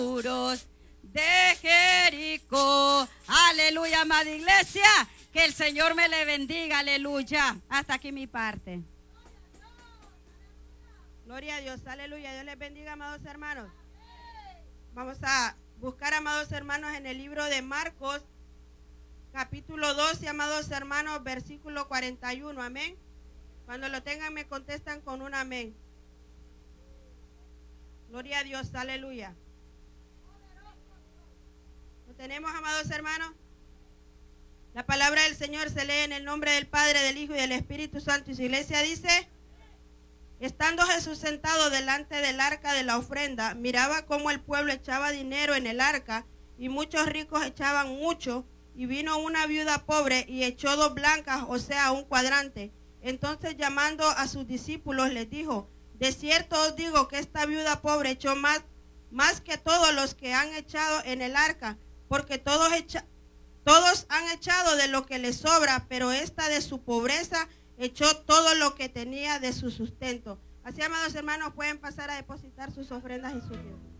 muros de Jericó. Aleluya, amada iglesia. Que el Señor me le bendiga. Aleluya. Hasta aquí mi parte. Gloria a Dios. Aleluya. Dios les bendiga, amados hermanos. Vamos a buscar, amados hermanos, en el libro de Marcos, capítulo 12, amados hermanos, versículo 41. Amén. Cuando lo tengan me contestan con un amén. Gloria a Dios. Aleluya. ¿Lo tenemos, amados hermanos? La palabra del Señor se lee en el nombre del Padre, del Hijo y del Espíritu Santo. Y su iglesia dice: estando Jesús sentado delante del arca de la ofrenda, miraba cómo el pueblo echaba dinero en el arca, y muchos ricos echaban mucho, y vino una viuda pobre y echó 2 blancas, o sea, un cuadrante. Entonces, llamando a sus discípulos, les dijo: de cierto os digo que esta viuda pobre echó más que todos los que han echado en el arca, porque todos han echado de lo que les sobra, pero esta de su pobreza echó todo lo que tenía de su sustento. Así, amados hermanos, pueden pasar a depositar sus ofrendas y sus diezmos.